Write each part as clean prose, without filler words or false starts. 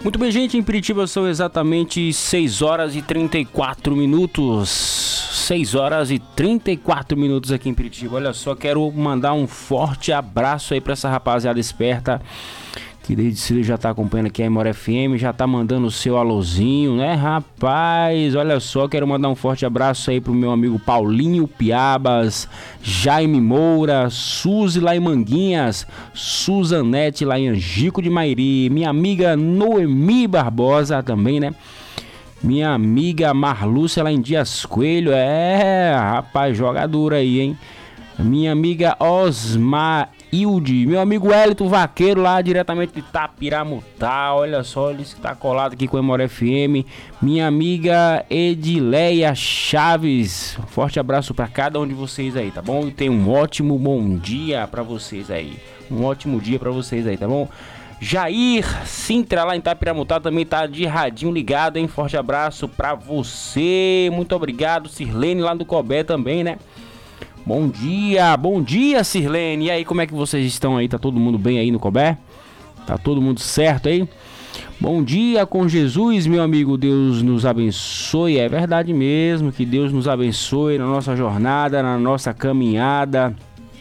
Muito bem, gente, em Piritiba são exatamente 6 horas e 34 minutos. 6 horas e 34 minutos aqui em Piritiba. Olha só, quero mandar um forte abraço aí pra essa rapaziada esperta que desde cedo já tá acompanhando aqui a Memória FM, já tá mandando o seu alôzinho, né, rapaz? Olha só, quero mandar um forte abraço aí pro meu amigo Paulinho Piabas, Jaime Moura, Suzy lá em Manguinhas, Suzanete lá em Angico de Mairi, minha amiga Noemi Barbosa também, né? Minha amiga Marlúcia lá em Dias Coelho, rapaz, jogadora aí, hein? Minha amiga Osmar Hilde, meu amigo Wellington Vaqueiro lá diretamente de Tapiramutá, olha só, ele está colado aqui com a Memória FM. Minha amiga Edileia Chaves, forte abraço para cada um de vocês aí, tá bom? E tem um ótimo bom dia para vocês aí, um ótimo dia para vocês aí, tá bom? Jair Sintra lá em Tapiramutá também tá de radinho ligado, hein? Forte abraço para você, muito obrigado. Sirlene lá do Cobé também, né? Bom dia Sirlene, e aí, como é que vocês estão aí? Tá todo mundo bem aí no Cobé? Tá todo mundo certo aí? Bom dia com Jesus, meu amigo, Deus nos abençoe, é verdade mesmo, que Deus nos abençoe na nossa jornada, na nossa caminhada,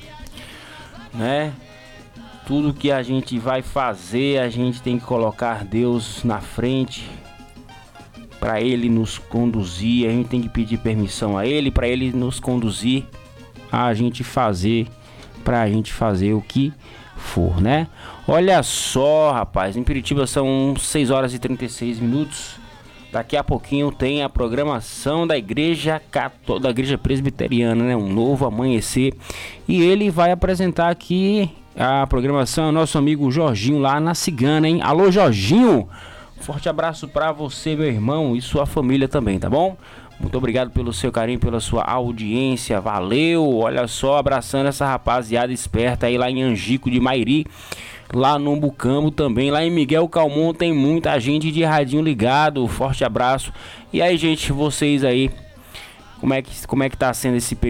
né? Tudo que a gente vai fazer, a gente tem que colocar Deus na frente, para Ele nos conduzir, a gente tem que pedir permissão a Ele, para Ele nos conduzir, a gente fazer, pra gente fazer o que for, né? Olha só, rapaz, em Piritiba são 6 horas e 36 minutos. Daqui a pouquinho tem a programação da igreja da igreja presbiteriana, né? Um novo amanhecer. E ele vai apresentar aqui a programação, nosso amigo Jorginho lá na Cigana, hein? Alô, Jorginho! Forte abraço pra você, meu irmão, e sua família também, tá bom? Muito obrigado pelo seu carinho, pela sua audiência, valeu, olha só, abraçando essa rapaziada esperta aí lá em Angico de Mairi, lá no Bucambo também, lá em Miguel Calmon tem muita gente de radinho ligado, forte abraço. E aí, gente, vocês aí, como é que tá sendo esse período?